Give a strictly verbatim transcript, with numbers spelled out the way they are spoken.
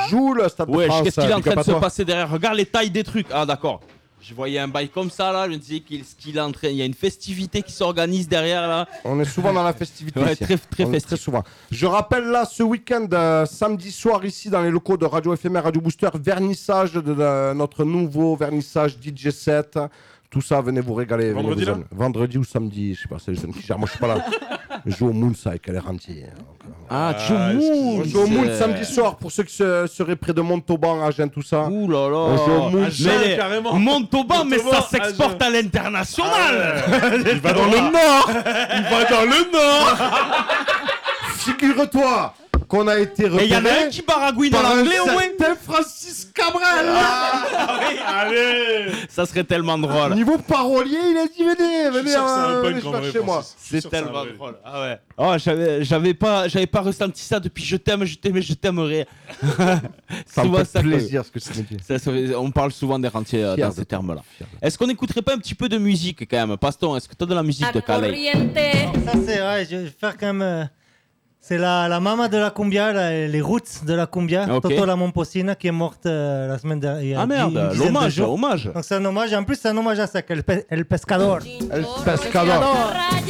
joue le Stade Ouais, de France. qu'est-ce qu'il est en big train up de à se toi. passer derrière? Regarde les tailles des trucs. Ah, d'accord. Je voyais un bail comme ça, là. Je me disais qu'il qu'il est en train. Il y a une festivité qui s'organise derrière, là. On est souvent dans la festivité. Ouais, ici. très, très On est festif. très souvent. Je rappelle là, ce week-end, euh, samedi soir, ici, dans les locaux de Radio F M R, Radio Booster, vernissage de, de notre nouveau vernissage D J set. Tout ça, venez vous régaler. venez Vendredi, vous là en- Vendredi ou samedi, je sais pas, c'est les jeunes qui gèrent. Moi, je suis pas là. Je joue au Moons avec les rentiers. Ah, tu joues Ah, Moons. On joue au Moons samedi soir pour ceux qui se- seraient près de Montauban, Agen, tout ça. Ouh là là. On joue au Moons. Agen, Mais les- carrément. Montauban, mais Montauban, ça s'exporte à l'international. Il va dans le nord. Il va dans le nord. Figure-toi qu'on a été Mais il y en a un repéré qui baragouine en par un anglais au moins. certain Francis Cabrel. Allez. Ça serait tellement drôle. Niveau parolier, il a dit venez, Je suis venez, sûr que c'est un euh, punk venez en faire vrai, chez moi. Francis. Je suis C'est sûr que c'est un tellement vrai. drôle. Ah ouais. Oh, j'avais, j'avais pas, j'avais pas ressenti ça depuis Je t'aime, je t'aime, je t'aimerais. Ça me Souvent, fait que- plaisir ce que tu me dis. ça, ça fait- on parle souvent des rentiers euh, Fier dans de ces toi. termes-là. Fier de Est-ce qu'on n'écouterait pas un petit peu de musique quand même, Paston? Est-ce que t'as de la musique de Calais? Ça, c'est, ouais, je vais faire quand même. euh, c'est la, la maman de la cumbia, la- les roots de la cumbia, Ok. Toto la Momposina, qui est morte euh, la semaine dernière. Ah merde, l'hommage, hommage. Donc c'est un hommage, en plus c'est un hommage à ça, El, Pe- El Pescador. El Pescador.